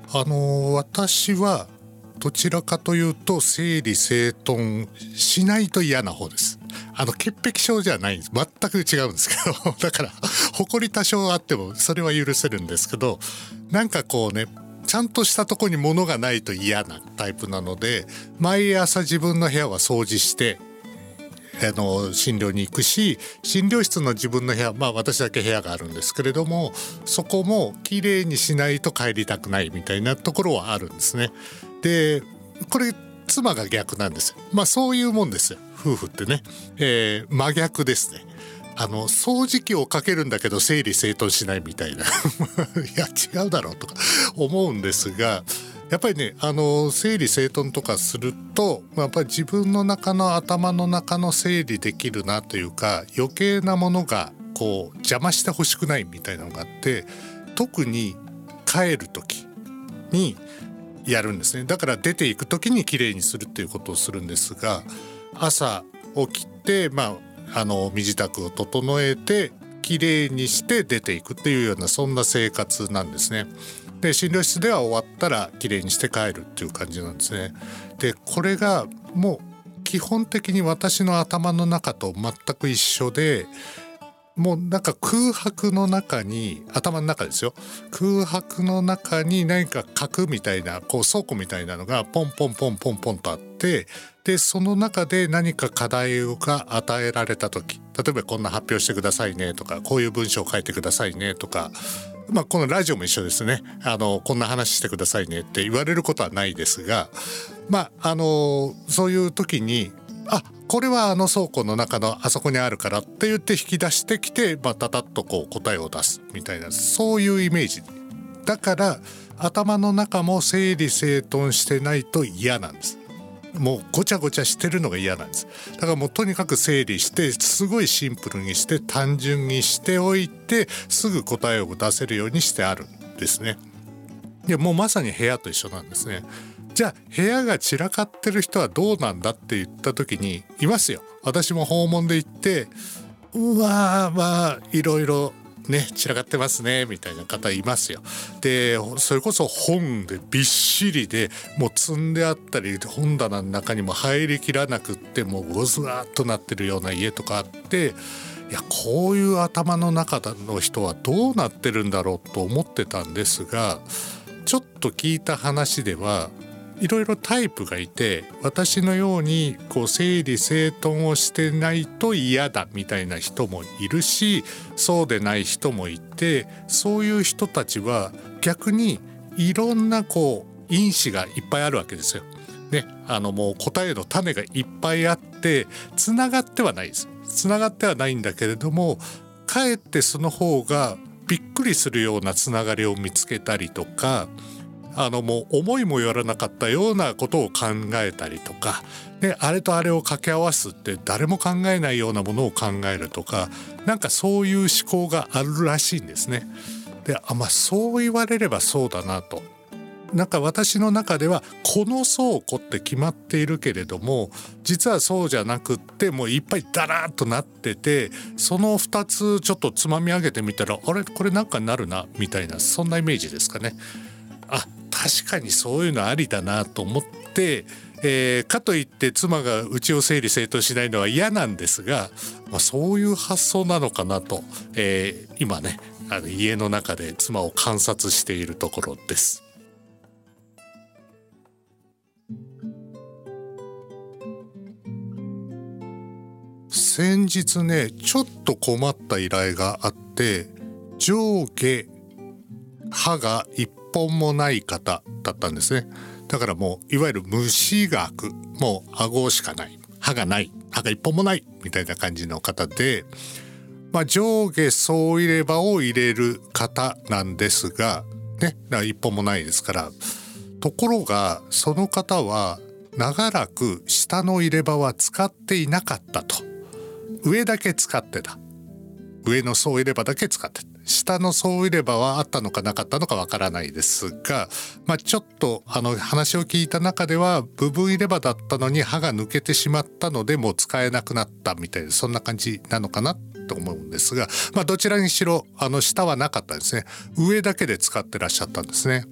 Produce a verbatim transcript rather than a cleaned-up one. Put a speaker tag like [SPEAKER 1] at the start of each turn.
[SPEAKER 1] あの私はどちらかというと整理整頓しないと嫌な方です。あの潔癖症じゃないんです。全く違うんですけどだから埃多少あってもそれは許せるんですけど、なんかこうね、ちゃんとしたとこに物がないと嫌なタイプなので、毎朝自分の部屋は掃除してあの診療に行くし、診療室の自分の部屋、まあ私だけ部屋があるんですけれども、そこもきれいにしないと帰りたくないみたいなところはあるんですね。でこれ妻が逆なんです。まあそういうもんですよ、夫婦ってね、えー、真逆ですね。あの掃除機をかけるんだけど整理整頓しないみたいないや違うだろうとか思うんですが、やっぱりね、あの整理整頓とかするとやっぱり自分の中の頭の中の整理できるなというか、余計なものがこう邪魔してほしくないみたいなのがあって、特に帰る時にやるんですね。だから出ていく時にきれいにするっていうことをするんですが、朝起きて、まあ、あの身支度を整えてきれいにして出ていくっていうような、そんな生活なんですね。で診療室では終わったらきれいにして帰るっていう感じなんですね。でこれがもう基本的に私の頭の中と全く一緒で、もうなんか空白の中に、頭の中ですよ、空白の中に何か核みたいな、こう倉庫みたいなのがポンポンポンポンポンとあって、でその中で何か課題が与えられた時、例えばこんな発表してくださいねとか、こういう文章を書いてくださいねとか、まあこのラジオも一緒ですね。あのこんな話してくださいねって言われることはないですが、まああのそういう時に、あ、これはあの倉庫の中のあそこにあるからって言って引き出してきて、まあ、タタッとこう答えを出すみたいな、そういうイメージだから、頭の中も整理整頓してないと嫌なんです。もうごちゃごちゃしてるのが嫌なんです。だからもうとにかく整理して、すごいシンプルにして単純にしておいて、すぐ答えを出せるようにしてあるんですね。いやもうまさに部屋と一緒なんですね。じゃあ部屋が散らかってる人はどうなんだって言った時に、いますよ。私も訪問で行って、うわー、まあいろいろね散らかってますねみたいな方いますよ。でそれこそ本でびっしりで、もう積んであったり、本棚の中にも入りきらなくって、もうゴズガーッとなってるような家とかあって、いやこういう頭の中の人はどうなってるんだろうと思ってたんですが、ちょっと聞いた話ではいろいろタイプがいて、私のようにこう整理整頓をしてないと嫌だみたいな人もいるし、そうでない人もいて、そういう人たちは逆にいろんなこう因子がいっぱいあるわけですよ。ね、あのもう答えの種がいっぱいあってつながってはないです。つながってはないんだけれども、かえってその方がびっくりするようなつながりを見つけたりとか、あのもう思いもよらなかったようなことを考えたりとか、であれとあれを掛け合わすって誰も考えないようなものを考えるとか、なんかそういう思考があるらしいんですね。で、あ、まあそう言われればそうだなと。なんか私の中ではこの倉庫って決まっているけれども、実はそうじゃなくって、もういっぱいダラーっとなってて、そのふたつちょっとつまみ上げてみたら、あれこれなんかなるなみたいな、そんなイメージですかね。あ、確かにそういうのありだなと思って、えー、かといって妻がうちを整理整頓しないのは嫌なんですが、まあ、そういう発想なのかなと、えー、今ね、あの家の中で妻を観察しているところです。先日ね、ちょっと困った依頼があって、上下歯が一本もない方だったんですね。だからもういわゆる虫学、もう顎しかない、歯がない、歯が一本もないみたいな感じの方で、まあ、上下総入れ歯を入れる方なんですがね、だから一本もないですから。ところがその方は長らく下の入れ歯は使っていなかったと。上だけ使ってた。上の総入れ歯だけ使ってた。下の総入れ歯はあったのかなかったのかわからないですが、まあ、ちょっとあの話を聞いた中では部分入れ歯だったのに歯が抜けてしまったのでもう使えなくなったみたいな、そんな感じなのかなと思うんですが、まあ、どちらにしろあの下はなかったんですね。上だけで使ってらっしゃったんですね。